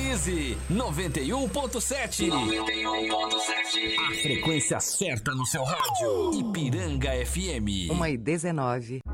Sintonize 91.7. 91.7. A frequência certa no seu rádio. Ipiranga FM. 1h19.